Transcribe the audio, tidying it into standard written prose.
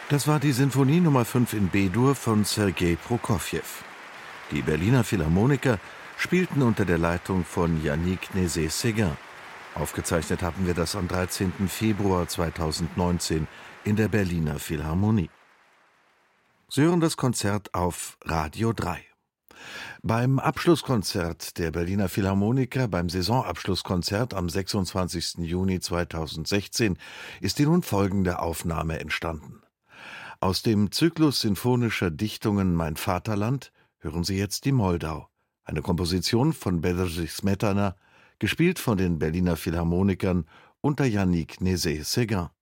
Das war die Sinfonie Nummer 5 in B-Dur von Sergei Prokofjew. Die Berliner Philharmoniker spielten unter der Leitung von Yannick Nézet-Séguin. Aufgezeichnet hatten wir das am 13. Februar 2019 in der Berliner Philharmonie. Sie hören das Konzert auf Radio 3. Beim Abschlusskonzert der Berliner Philharmoniker, beim Saisonabschlusskonzert am 26. Juni 2016, ist die nun folgende Aufnahme entstanden. Aus dem Zyklus sinfonischer Dichtungen Mein Vaterland hören Sie jetzt die Moldau, eine Komposition von Bedřich Smetana, gespielt von den Berliner Philharmonikern unter Yannick Nézet-Séguin.